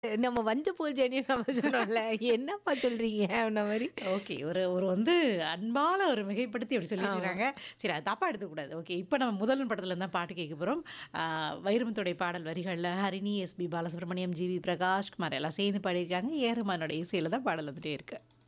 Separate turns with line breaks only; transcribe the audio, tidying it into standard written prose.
நம்ம வஞ்சப்பூல் ஜெனின்னு நம்ம சொன்னோம்ல. என்னப்பா சொல்றீங்க? அப்டின்ன மாரி.
ஓகே. ஒரு ஒரு வந்து அன்பால ஒரு மிகைப்படுத்தி அப்படி
ஆமா.
சொல்லியிருக்காங்க. சரி அது தப்பா எடுத்துக்கக்கூடாது. ஓகே. இப்ப நம்ம முதல்வன் படத்துல இருந்து தான் பாட்டு கேட்க போறோம். ஆ வைரமுத்துடைய பாடல் வரிகள்ல ஹரிணி, எஸ்பி பாலசுப்ரமணியம், ஜிவி பிரகாஷ் குமார் எல்லாம் சேர்ந்து பாடியிருக்காங்க. ஏ ஆர் ரஹ்மானோட இசையில தான் பாடல் வந்துட்டே இருக்கு.